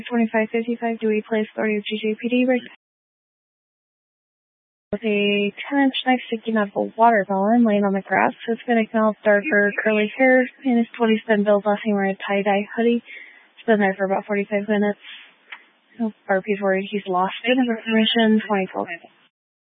2555 Dewey Place, Authority of GJPD, right with a 10-inch knife sticking out of a watermelon laying on the grass. Hispanic male, darker, curly hair, and his 27 build, last name wearing a tie-dye hoodie. He's been there for about 45 minutes. RP's worried he's lost bit of information. 2012.